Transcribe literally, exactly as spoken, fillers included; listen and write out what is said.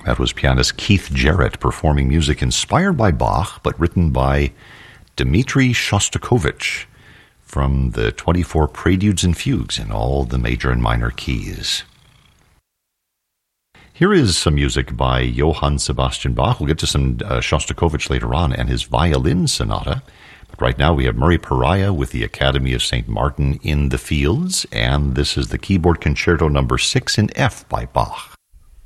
That was pianist Keith Jarrett performing music inspired by Bach, but written by Dmitri Shostakovich from the twenty-four Preludes and Fugues in all the major and minor keys. Here is some music by Johann Sebastian Bach. We'll get to some uh, Shostakovich later on and his violin sonata. But right now we have Murray Pariah with the Academy of Saint Martin in the Fields, and this is the Keyboard Concerto number six in F by Bach.